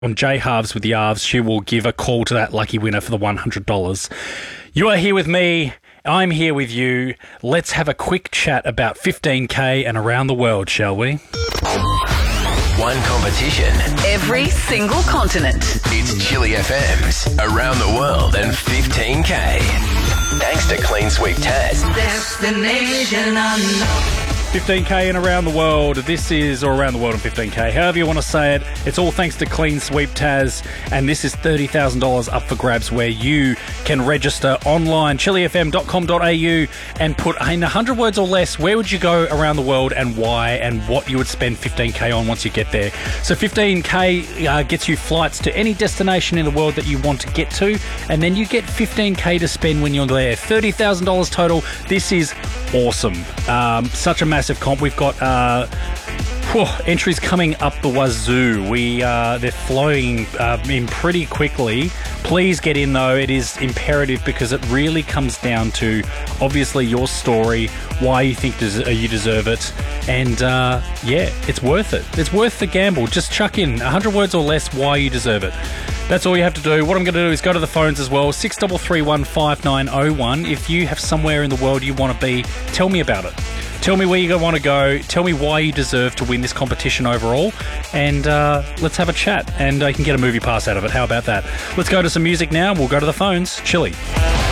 on J Halves with the Arves, she will give a call to that lucky winner for the $100. You are here with me. I'm here with you. Let's have a quick chat about 15K and around the world, shall we? One competition. Every single continent. It's Chili FM's Around the World and 15K. Thanks to Clean Sweep Taz. Destination unknown. 15K and around the world. This is, or around the world and 15K, however you want to say it. It's all thanks to Clean Sweep Taz, and this is $30,000 up for grabs where you can register online, chilifm.com.au, and put in 100 words or less, where would you go around the world and why, and what you would spend 15K on once you get there. So 15K gets you flights to any destination in the world that you want to get to, and then you get 15K to spend when you're there. $30,000 total. This is awesome. Such a massive comp. We've got entries coming up the wazoo. They're flowing in pretty quickly. Please get in though. It is imperative because it really comes down to obviously your story, why you think you deserve it, and it's worth it. It's worth the gamble. Just chuck in 100 words or less why you deserve it. That's all you have to do. What I'm going to do is go to the phones as well. 6331 5901. If you have somewhere in the world you want to be, tell me about it. Tell me where you want to go. Tell me why you deserve to win this competition overall. And let's have a chat. And I can get a movie pass out of it. How about that? Let's go to some music now and we'll go to the phones. Chili.